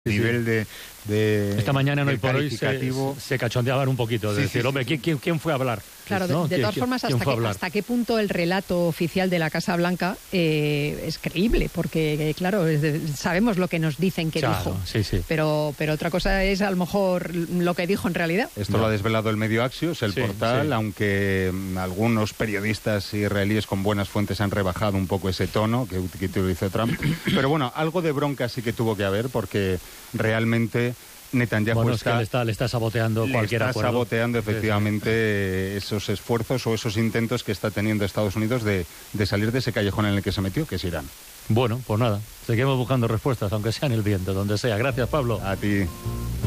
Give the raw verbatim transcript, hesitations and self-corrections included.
Sí, nivel de, de esta mañana no hay por hoy se, se cachondeaban un poquito de sí, decir, sí, hombre, ¿quién, quién, quién fue a hablar? Claro, ¿no? de, de todas formas, hasta qué, hasta qué punto el relato oficial de la Casa Blanca eh, es creíble, porque, claro, es de, sabemos lo que nos dicen que claro, dijo, sí, sí. Pero, pero otra cosa es a lo mejor lo que dijo en realidad. Esto no. lo ha desvelado el medio Axios, el sí, portal, sí. aunque algunos periodistas israelíes con buenas fuentes han rebajado un poco ese tono que, que utilizó Trump. Pero bueno, algo de bronca sí que tuvo que haber, porque realmente Netanyahu bueno, está, es que le está, le está saboteando le cualquier está acuerdo. saboteando efectivamente sí, sí. esos esfuerzos o esos intentos que está teniendo Estados Unidos de, de salir de ese callejón en el que se metió, que es Irán. Bueno, pues nada, seguimos buscando respuestas, aunque sea en el viento, donde sea. Gracias, Pablo. A ti.